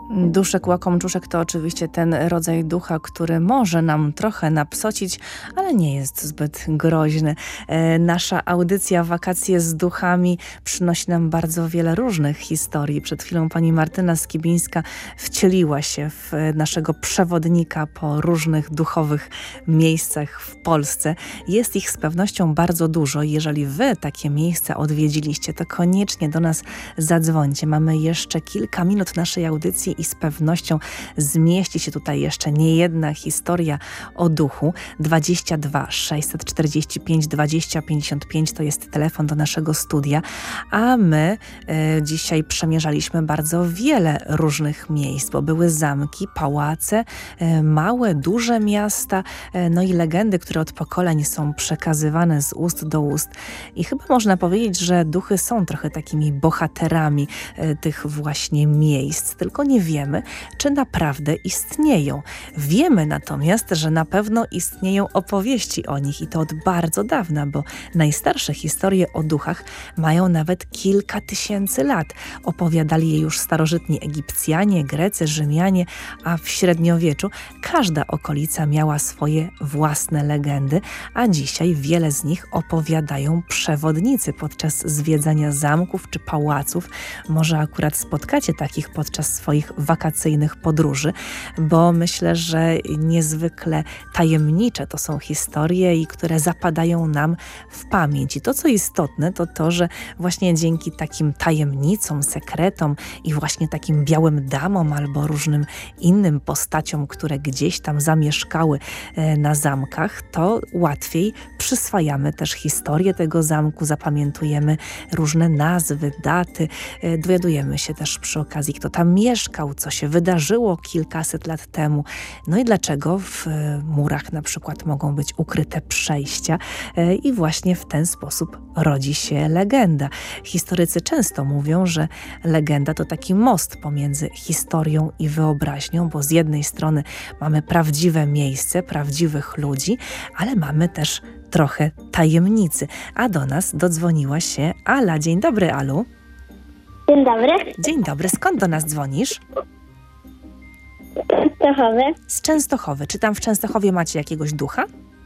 Duszek łakomczuszek to oczywiście ten rodzaj ducha, który może nam trochę napsocić, ale nie jest zbyt groźny. Nasza audycja Wakacje z duchami przynosi nam bardzo wiele różnych historii. Przed chwilą pani Martyna Skibińska wcieliła się w naszego przewodnika po różnych duchowych miejscach w Polsce. Jest ich z pewnością bardzo dużo. Jeżeli wy takie miejsca odwiedziliście, to koniecznie do nas zadzwońcie. Mamy jeszcze kilka minut naszej audycji i z pewnością zmieści się tutaj jeszcze niejedna historia o duchu. 22 645 20 55 to jest telefon do naszego studia, a my dzisiaj przemierzaliśmy bardzo wiele różnych miejsc, bo były zamki, pałace, małe, duże miasta, no i legendy, które od pokoleń są przekazywane z ust do ust. I chyba można powiedzieć, że duchy są trochę takimi bohaterami tych właśnie miejsc, tylko nie wiemy, czy naprawdę istnieją. Wiemy natomiast, że na pewno istnieją opowieści o nich i to od bardzo dawna, bo najstarsze historie o duchach mają nawet kilka tysięcy lat. Opowiadali je już starożytni Egipcjanie, Grecy, Rzymianie, a w średniowieczu każda okolica miała swoje własne legendy, a dzisiaj wiele z nich opowiadają przewodnicy podczas zwiedzania zamków czy pałaców. Może akurat spotkacie takich podczas swoich wakacyjnych podróży, bo myślę, że niezwykle tajemnicze to są historie i które zapadają nam w pamięć. I to, co istotne, to to, że właśnie dzięki takim tajemnicom, sekretom i właśnie takim białym damom albo różnym innym postaciom, które gdzieś tam zamieszkały na zamkach, to łatwiej przyswajamy też historię tego zamku, zapamiętujemy różne nazwy, daty, dowiadujemy się też przy okazji, kto tam mieszkał, co się wydarzyło kilkaset lat temu. No i dlaczego w murach na przykład mogą być ukryte przejścia i właśnie w ten sposób rodzi się legenda. Historycy często mówią, że legenda to taki most pomiędzy historią i wyobraźnią, bo z jednej strony mamy prawdziwe miejsce, prawdziwych ludzi, ale mamy też trochę tajemnicy. A do nas dodzwoniła się Ala. Dzień dobry, Alu. Dzień dobry. Dzień dobry. Skąd do nas dzwonisz? Częstochowy. Z Częstochowy. Czy tam w Częstochowie macie jakiegoś ducha?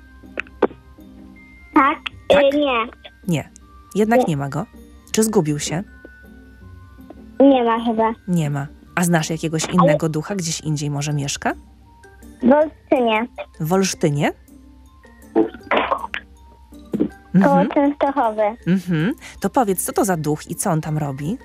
Tak? Tak? Nie. Nie. Jednak nie ma go. Czy zgubił się? Nie ma chyba. Nie ma. A znasz jakiegoś innego ducha? Gdzieś indziej może mieszka? W Olsztynie. W Olsztynie? Koło Częstochowy. To powiedz, co to za duch i co on tam robi?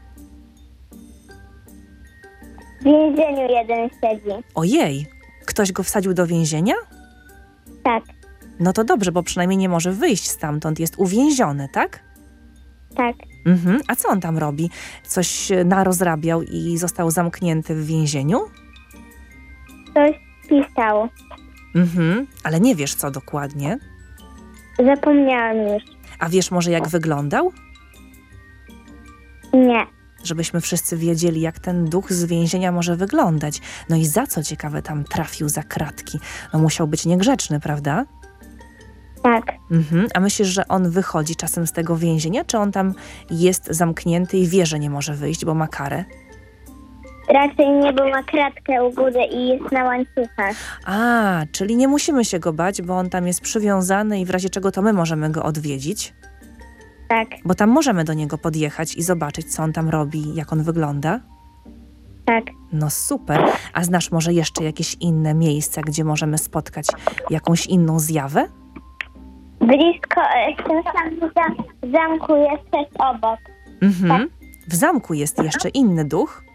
W więzieniu jeden siedzi. Ojej! Ktoś go wsadził do więzienia? Tak. No to dobrze, bo przynajmniej nie może wyjść stamtąd. Jest uwięziony, tak? Tak. A co on tam robi? Coś narozrabiał i został zamknięty w więzieniu? Coś pisał. Ale nie wiesz, co dokładnie. Zapomniałam już. A wiesz może, jak wyglądał? Nie. Żebyśmy wszyscy wiedzieli, jak ten duch z więzienia może wyglądać. No i za co, ciekawe, tam trafił za kratki? No musiał być niegrzeczny, prawda? Tak. A myślisz, że on wychodzi czasem z tego więzienia, czy on tam jest zamknięty i wie, że nie może wyjść, bo ma karę? Raczej nie, bo ma kratkę u góry i jest na łańcuchach. A, czyli nie musimy się go bać, bo on tam jest przywiązany i w razie czego to my możemy go odwiedzić? Tak. Bo tam możemy do niego podjechać i zobaczyć, co on tam robi, jak on wygląda? Tak. No super. A znasz może jeszcze jakieś inne miejsca, gdzie możemy spotkać jakąś inną zjawę? Blisko w tym samym zamku jest też obok. W zamku jest jeszcze inny duch?